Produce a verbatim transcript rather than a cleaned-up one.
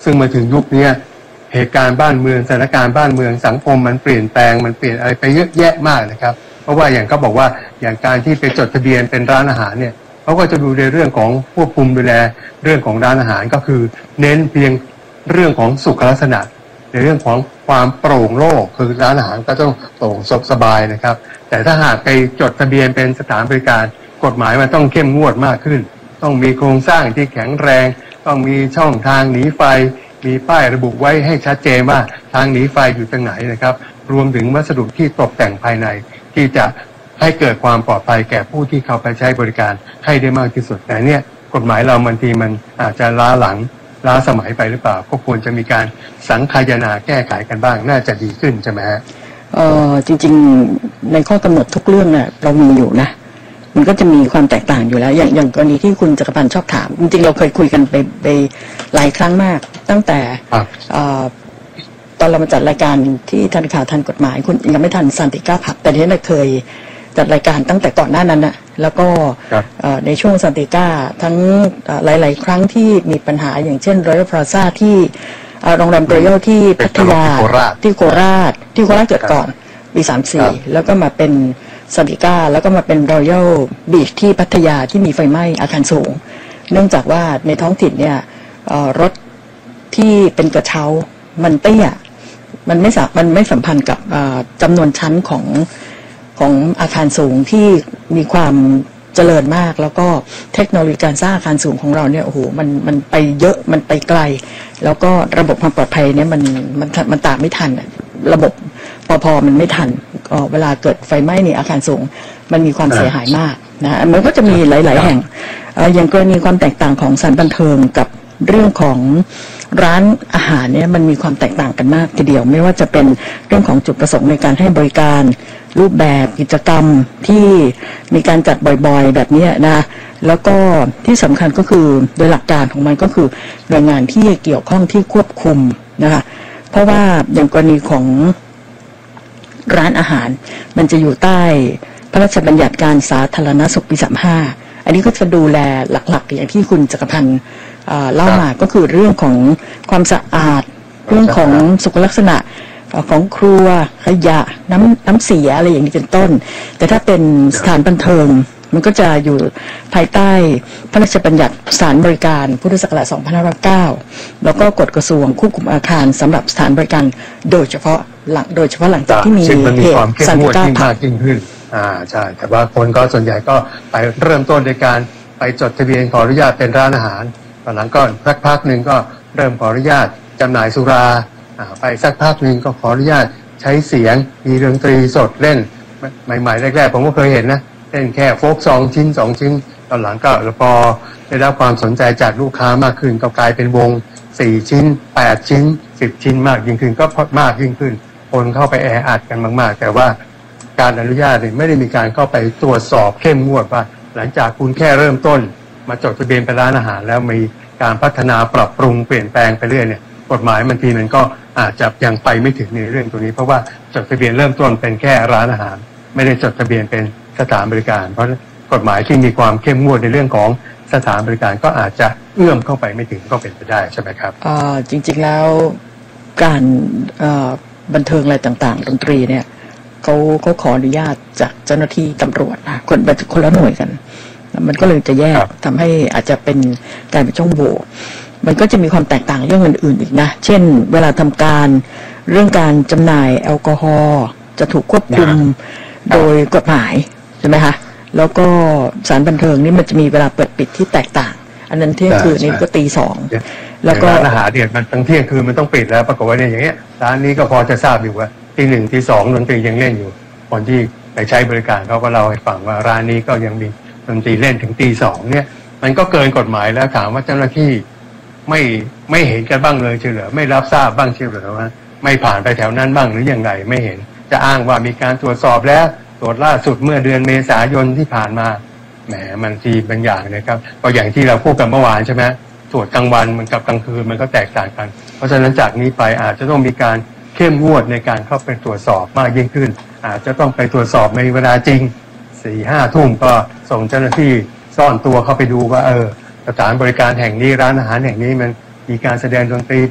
ซึ่งมาถึงยุคนี้เหตุการณ์บ้านเมืองสถานการณ์บ้านเมืองสังคมมันเปลี่ยนแปลงมันเปลี่ยนอะไรไปเยอะแยะมากนะครับเพราะว่าอย่างเขาบอกว่าอย่างการที่ไปจดทะเบียนเป็นร้านอาหารเนี่ยเขาก็จะดูในเรื่องของควบคุมดูแลเรื่องของร้านอาหารก็คือเน้นเพียงเรื่องของสุขลักษณะในเรื่องของความโปร่งโล่งคือร้านอาหารก็ต้องโปร่งสบายนะครับแต่ถ้าหากไปจดทะเบียนเป็นสถานบริการกฎหมายมันต้องเข้มงวดมากขึ้นต้องมีโครงสร้างที่แข็งแรงต้องมีช่องทางหนีไฟมีป้ายระบุไว้ให้ชัดเจนว่าทางหนีไฟอยู่ตรงไหนนะครับรวมถึงวัสดุที่ตกแต่งภายในที่จะให้เกิดความปลอดภัยแก่ผู้ที่เข้าไปใช้บริการให้ได้มากที่สุดแต่เนี่ยกฎหมายเราบางทีมันอาจจะล้าหลังล้าสมัยไปหรือเปล่าก็ควรจะมีการสังคายนาแก้ไขกันบ้างน่าจะดีขึ้นใช่ไหมฮะเออจริงๆในข้อกำหนดทุกเรื่องเนี่ยเรามีอยู่นะมันก็จะมีความแตกต่างอยู่แล้วอย่างอย่างกรณีที่คุณจักรพันธ์ชอบถามจริงๆเราเคยคุยกันไปไปหลายครั้งมากตั้งแต่ตอนเรามาจัดรายการที่ทันข่าวทันกฎหมายคุณยังไม่ทันสันติก้าผับแต่ที่นั่นเคยจัดรายการตั้งแต่ก่อนหน้านั้นนะแล้วก็ในช่วงสันติก้าทั้งหลายๆครั้งที่มีปัญหาอย่างเช่นรอยัลพลาซ่าที่โรงแรมรอยัลที่พัทยาที่โคราชที่โคราชเกิดก่อนปีสามสี่แล้วก็มาเป็นสันติก้าแล้วก็มาเป็นรอยัลบีชที่พัทยาที่มีไฟไหม้อาคารสูงเนื่องจากว่าในท้องถิ่นเนี่ยรถที่เป็นกระเช้ามันเตี้ยมันไม่สัมมันไม่สัมพันธ์กับจำนวนชั้นของของอาคารสูงที่มีความเจริญมากแล้วก็เทคโนโลยีการสร้างอาคารสูงของเราเนี่ยโอ้โหมันมันไปเยอะมันไปไกลแล้วก็ระบบความปลอดภัยเนี่ยมันมันมันตามไม่ทันระบบปภมันไม่ทันก็เวลาเกิดไฟไหม้ในอาคารสูงมันมีความเสียหายมากนะมันก็จะมีหลายๆแห่งอย่างกรณีความแตกต่างของสถานบันเทิงกับเรื่องของร้านอาหารเนี่ยมันมีความแตกต่างกันมากทีเดียวไม่ว่าจะเป็นเรื่องของจุดประสงค์ในการให้บริการรูปแบบกิจกรรมที่มีการจัดบ่อยๆแบบนี้นะแล้วก็ที่สำคัญก็คือโดยหลักการของมันก็คือหน่วยงานที่เกี่ยวข้องที่ควบคุมนะคะเพราะว่าอย่างกรณีของร้านอาหารมันจะอยู่ใต้พระราชบัญญัติการสาธารณสุขปีสามห้าอันนี้ก็จะดูแลหลักๆอย่างที่คุณจักรพันธ์เล่ามาก็คือเรื่องของความสะอาดเรื่องของสุขลักษณะของครัวขยะน้ำน้ำเสียอะไรอย่างนี้เป็นต้นแต่ถ้าเป็นสถานบันเทิงมันก็จะอยู่ภายใต้พระราชบัญญัติสถานบริการพุทธศักราชสองพันห้าร้อยเก้าแล้วก็กฎกระทรวงควบคุมอาคารสำหรับสถานบริการโดยเฉพาะหลังโดยเฉพาะหลังจากที่มีเหตุสันติก้าผับยิ่งขึ้นอ่าใช่แต่ว่าคนก็ส่วนใหญ่ก็ไปเริ่มต้นในการไปจดทะเบียนขออนุญาตเป็นร้านอาหารตอนหลังก็สักพักหนึ่งก็เริ่มขออนุญาตจำหน่ายสุราไปสักพักหนึ่งก็ขออนุญาตใช้เสียงมีดนตรีสดเล่นใหม่ๆแรกๆผมก็เคยเห็นนะเล่นแค่โฟกซองชิ้นสองชิ้นตอนหลังก็พอได้รับความสนใจจากลูกค้ามากขึ้นก็กลายเป็นวงสี่ชิ้นแปดชิ้นสิบชิ้นมากยิ่งขึ้นก็มากยิ่งขึ้นคนเข้าไปแออัดกันมากๆแต่ว่าการอนุญาตไม่ได้มีการเข้าไปตรวจสอบเข้มงวดว่าหลังจากคุณแค่เริ่มต้นมาจดทะเบียนเป็นร้านอาหารแล้วมีการพัฒนาปรับปรุงเปลี่ยนแปลงไปเรื่อยเนี่ยกฎหมายบางทีมันก็อาจจะยังไปไม่ถึงในเรื่องตรงนี้เพราะว่าจดทะเบียนเริ่มต้นเป็นแค่ร้านอาหารไม่ได้จดทะเบียนเป็นสถานบริการเพราะกฎหมายที่มีความเข้มงวดในเรื่องของสถานบริการก็อาจจะเอื้อมเข้าไปไม่ถึงก็เป็นไปได้ใช่ไหมครับอ่าจริงๆแล้วการบันเทิงอะไรต่างๆดนตรีเนี่ยเขาเขาขออนุญาตจากเจ้าหน้าที่ตำรวจนะคนคนละหน่วยกันมันก็เลยจะแยกทำให้อาจจะเป็นการเป็นช่องโหว่มันก็จะมีความแตกต่างเรื่องอื่นๆอีกนะเช่นเวลาทำการเรื่องการจำหน่ายแอลกอฮอล์จะถูกควบคุมโดยกฎหมายใช่ไหมคะแล้วก็สถานบันเทิงนี่มันจะมีเวลาเปิดปิดที่แตกต่างอันนั้นเที่ยงคืนนี่ก็ตีสองแล้วก็ร้านอาหารเนี่ยมันตั้งเที่ยงคืนมันต้องปิดแล้วปรากฏว่าเนี่ยอย่างเงี้ยร้านนี้ก็พอจะทราบอยู่ว่าตีหนึ่งตีสองดนตรียังเล่นอยู่คนที่ไปใช้บริการเขาก็เล่าให้ฟังว่าร้านนี้ก็ยังมีดนตรีเล่นถึงตีสองเนี่ยมันก็เกินกฎหมายแล้วถามว่าเจ้าหน้าที่ไม่ไม่เห็นกันบ้างเลยเฉลี่ยไม่รับทราบบ้างเฉลี่ยว่าไม่ผ่านไปแถวนั้นบ้างหรืออย่างไรไม่เห็นจะอ้างว่ามีการตรวจสอบแล้วตรวจล่าสุดเมื่อเดือนเมษายนที่ผ่านมาแหมมันทีบางอย่างนะครับก็อย่างที่เราพูดกันเมื่อวานใช่ไหมตรวจกลางวันมันกับกลางคืนมันก็แตกต่างกันเพราะฉะนั้นจากนี้ไปอาจจะต้องมีการเข้มงวดในการเข้าไปตรวจสอบมากยิ่งขึ้นอาจจะต้องไปตรวจสอบในเวลาจริงสี่ห้าทุ่มก็ส่งเจ้าหน้าที่ซ่อนตัวเข้าไปดูว่าเออสถานบริการแห่งนี้ร้านอาหารแห่งนี้มันมีการแสดงดนตรี